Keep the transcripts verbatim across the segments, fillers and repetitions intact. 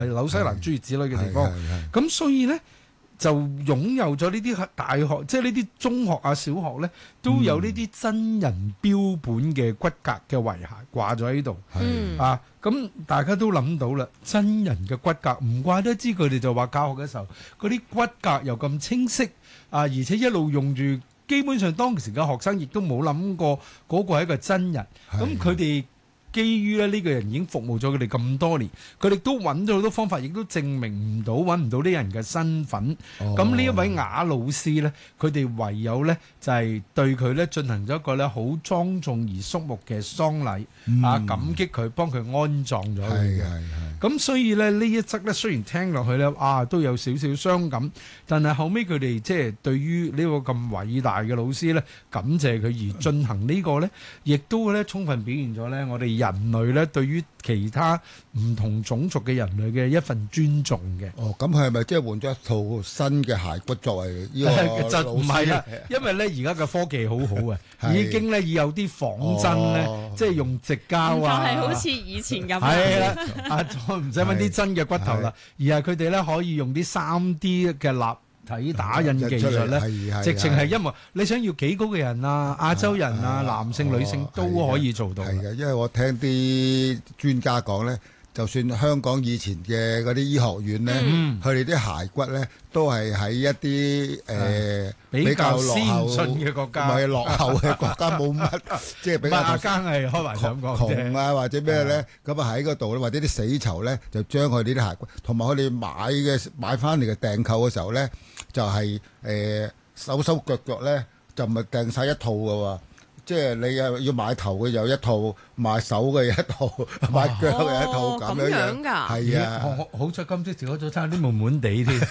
紐西蘭諸如此類嘅地方。咁所以咧。就擁有咗呢啲大學，即係呢啲中學啊、小學咧，都有呢啲真人標本嘅骨骼嘅遺骸掛咗喺度。 嗯、 啊，咁大家都諗到啦，真人嘅骨骼，唔怪得知佢哋就話教學嘅時候，嗰啲骨骼又咁清晰啊，而且一路用住，基本上當時嘅學生亦都冇諗過嗰個係一個真人。咁佢哋基於咧呢個人已經服務咗佢哋咁多年，佢哋都揾咗好多方法，亦都證明唔到揾唔到呢人嘅身份。咁呢、哦、一位啞老師呢，佢哋唯有呢就係、是、對佢呢進行咗一個呢好莊重而肅穆嘅喪禮，嗯、啊感激佢，幫佢安葬咗佢嘅。咁所以呢，呢一則呢，雖然聽落去呢啊都有少少傷感，但係後尾佢哋即係對於呢個咁偉大嘅老師呢，感謝佢而進行呢個呢，亦都呢充分表現咗呢我哋人類咧對於其他唔同種族嘅人類嘅一份尊重嘅。 哦，咁佢係咪即係換咗一套新嘅骸骨作為呢個老師？ 就唔係啦，因為咧而家嘅科技好好啊，已經咧有啲仿真咧，哦、即係用矽膠啊， 就係好似以前咁。 係啦，啊，再唔使揾啲真嘅骨頭啦，而係佢哋咧可以用啲三 D 嘅立睇打印技術咧，直情係因為你想要幾高嘅人啊，亞洲人啊，男性女性都可以做到。 係嘅，因為我聽啲專家講咧，就算香港以前嘅嗰啲醫學院咧，佢哋啲骸骨咧都係喺一啲誒比較先進嘅國家，唔係落後嘅國家，冇乜即係比較。 阿間係開玩笑咁講啫， 窮啊或者咩咧，咁啊喺嗰度咧，或者啲死囚咧，就將佢哋啲骸骨，同埋佢哋買嘅買翻嚟嘅訂購嘅時候咧。就係、是、誒、呃、手手腳腳咧，就唔係訂晒一套嘅喎，即係你又要買頭嘅有一套，買手嘅有一套，買腳嘅有一套咁、哦、樣樣。係啊， 好好彩今朝食咗早餐啲悶悶地添。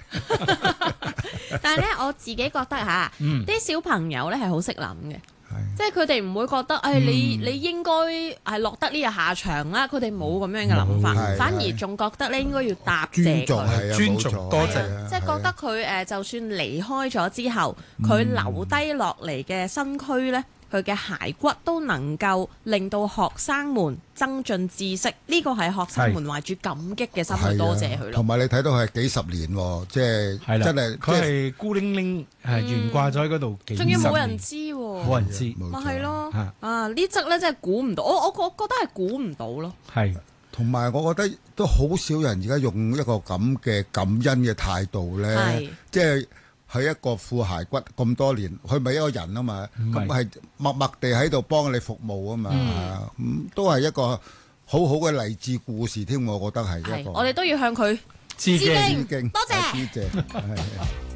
但係咧，我自己覺得嚇，啲、嗯、小朋友咧係好識諗嘅。即係佢哋唔會覺得，誒、哎、你你應該係落得呢個下場啦。佢哋冇咁樣嘅諗法，反而仲覺得咧應該要答謝佢， 尊重多謝。 即係覺得佢誒，就算離開咗之後，佢留低落嚟嘅身軀咧。佢嘅骸骨都能夠令到學生們增進知識，呢個係學生們懷住感激嘅心去多謝佢咯。 同埋你睇到係幾十年喎，即係真係佢係孤零零係懸掛咗喺嗰度幾十年， 仲要冇人知喎， 冇人知， 咪係咯啊！呢則咧真係估唔到，我我我覺得係估唔到咯。 係， 同埋我覺得都好少人而家用一個咁嘅感恩嘅態度咧，即係。係一個副骸骨咁多年，佢咪一個人啊嘛，咁係默默地喺度幫你服務啊嘛，咁、嗯、都係一個好好嘅勵志故事添，我覺得係一個。 我哋都要向佢致敬，多謝。